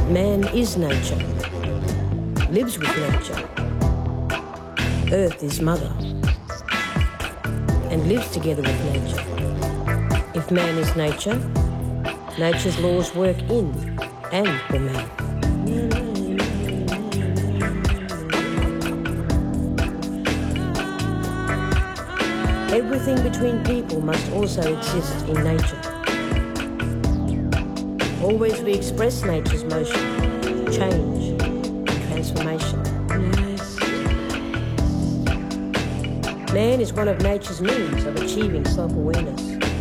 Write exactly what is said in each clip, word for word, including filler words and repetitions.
Man is nature, lives with nature. Earth is mother, and lives together with nature. If man is nature, nature's laws work in and for man. Everything between people must also exist in nature. Always we express nature's motion, change, and transformation. Man is one of nature's means of achieving self-awareness.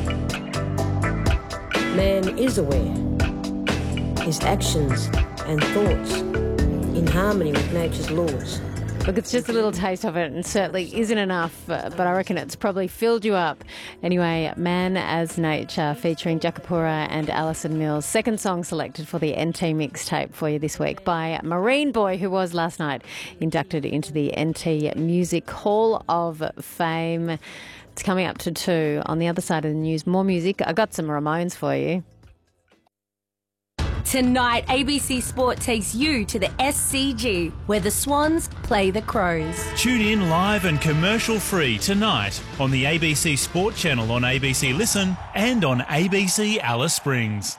Man is aware. His actions and thoughts in harmony with nature's laws. Look, it's just a little taste of it and certainly isn't enough, uh, but I reckon it's probably filled you up. Anyway, Man as Nature featuring Jakapura and Alison Mills. Second song selected for the N T mixtape for you this week by Marine Boy, who was last night inducted into the N T Music Hall of Fame. It's coming up to two. On the other side of the news, more music. I got some Ramones for you. Tonight, A B C Sport takes you to the S C G, where the Swans play the Crows. Tune in live and commercial-free tonight on the A B C Sport channel on A B C Listen and on A B C Alice Springs.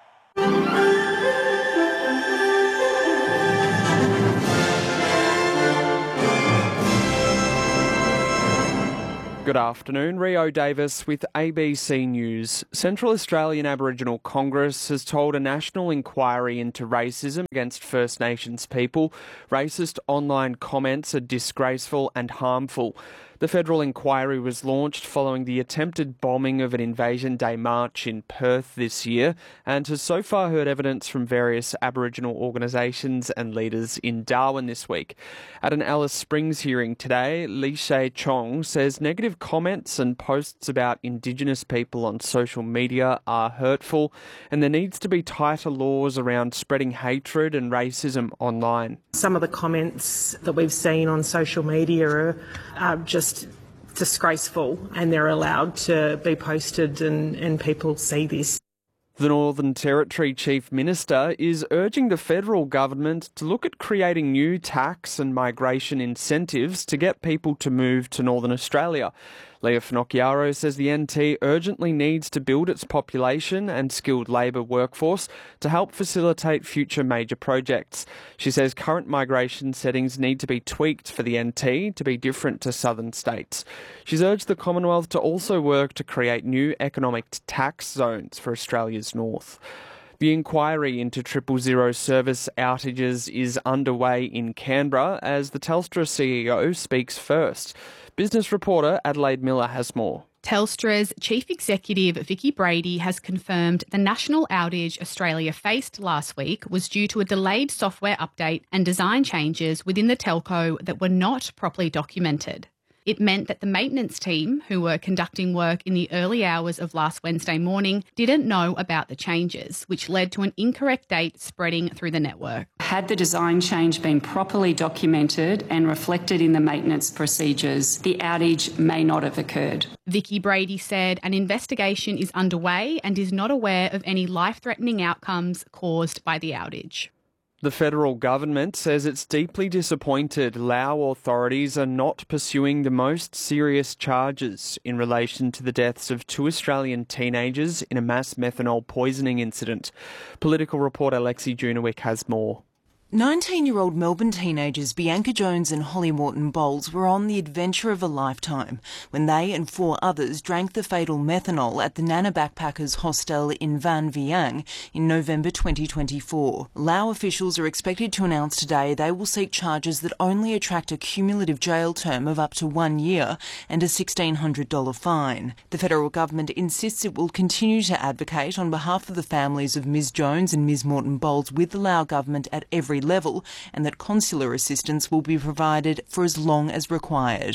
Good afternoon, Rio Davis with A B C News. Central Australian Aboriginal Congress has told a national inquiry into racism against First Nations people. Racist online comments are disgraceful and harmful. The federal inquiry was launched following the attempted bombing of an Invasion Day march in Perth this year and has so far heard evidence from various Aboriginal organisations and leaders in Darwin this week. At an Alice Springs hearing today, Lee Shea Chong says negative comments and posts about Indigenous people on social media are hurtful and there needs to be tighter laws around spreading hatred and racism online. Some of the comments that we've seen on social media are, are just disgraceful, and they're allowed to be posted and, and people see this. The Northern Territory Chief Minister is urging the federal government to look at creating new tax and migration incentives to get people to move to Northern Australia. Leah Finocchiaro says the N T urgently needs to build its population and skilled labour workforce to help facilitate future major projects. She says current migration settings need to be tweaked for the N T to be different to southern states. She's urged the Commonwealth to also work to create new economic tax zones for Australia's north. The inquiry into triple zero service outages is underway in Canberra as the Telstra C E O speaks first. Business reporter Adelaide Miller has more. Telstra's Chief Executive Vicki Brady has confirmed the national outage Australia faced last week was due to a delayed software update and design changes within the telco that were not properly documented. It meant that the maintenance team, who were conducting work in the early hours of last Wednesday morning, didn't know about the changes, which led to an incorrect date spreading through the network. Had the design change been properly documented and reflected in the maintenance procedures, the outage may not have occurred. Vicki Brady said an investigation is underway and is not aware of any life-threatening outcomes caused by the outage. The federal government says it's deeply disappointed Lao authorities are not pursuing the most serious charges in relation to the deaths of two Australian teenagers in a mass methanol poisoning incident. Political reporter Lexi Junowick has more. nineteen-year-old Melbourne teenagers Bianca Jones and Holly Morton Bowles were on the adventure of a lifetime when they and four others drank the fatal methanol at the Nana Backpackers Hostel in Van Viang in November twenty twenty-four. Lao officials are expected to announce today they will seek charges that only attract a cumulative jail term of up to one year and a sixteen hundred dollars fine. The federal government insists it will continue to advocate on behalf of the families of Miz Jones and Miz Morton Bowles with the Lao government at every level, and that consular assistance will be provided for as long as required.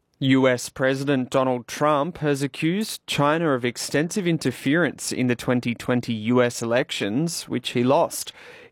U S President Donald Trump has accused China of extensive interference in the twenty twenty U S elections, which he lost.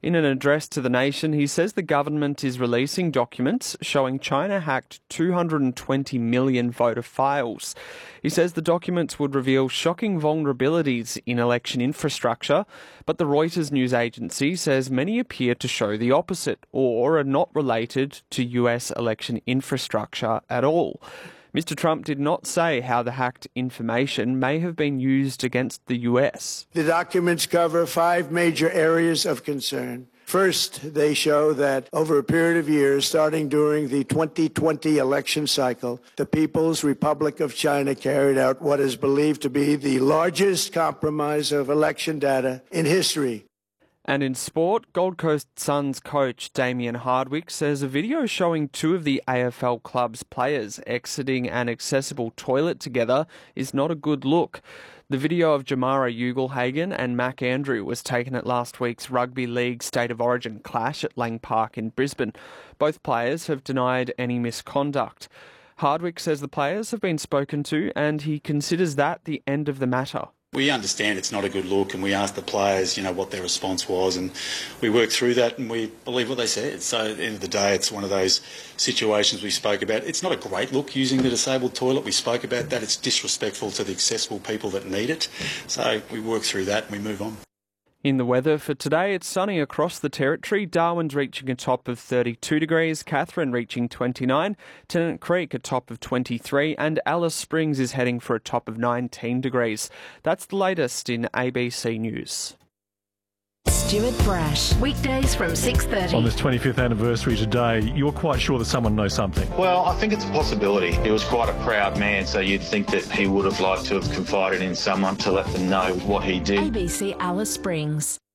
In an address to the nation, he says the government is releasing documents showing China hacked two hundred twenty million voter files. He says the documents would reveal shocking vulnerabilities in election infrastructure, but the Reuters news agency says many appear to show the opposite or are not related to U S election infrastructure at all. Mister Trump did not say how the hacked information may have been used against the U S. The documents cover five major areas of concern. First, they show that over a period of years, starting during the twenty twenty election cycle, the People's Republic of China carried out what is believed to be the largest compromise of election data in history. And in sport, Gold Coast Suns coach Damien Hardwick says a video showing two of the A F L club's players exiting an accessible toilet together is not a good look. The video of Jamara Ugelhagen and Mac Andrew was taken at last week's Rugby League State of Origin clash at Lang Park in Brisbane. Both players have denied any misconduct. Hardwick says the players have been spoken to and he considers that the end of the matter. We understand it's not a good look, and we asked the players, you know, what their response was, and we worked through that, and we believe what they said. So at the end of the day, it's one of those situations we spoke about. It's not a great look using the disabled toilet. We spoke about that. It's disrespectful to the accessible people that need it. So we work through that and we move on. In the weather for today, it's sunny across the territory. Darwin's reaching a top of thirty-two degrees, Katherine reaching twenty-nine, Tennant Creek a top of twenty-three, and Alice Springs is heading for a top of nineteen degrees. That's the latest in A B C News. Stuart Brash. Weekdays from six thirty. On this twenty-fifth anniversary today, you're quite sure that someone knows something? Well, I think it's a possibility. He was quite a proud man, so you'd think that he would have liked to have confided in someone to let them know what he did. A B C Alice Springs.